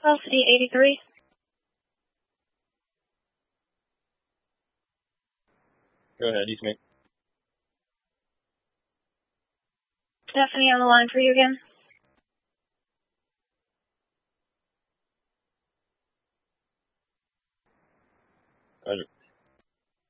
Velocity 83. Go ahead, East Main. Stephanie on the line for you again.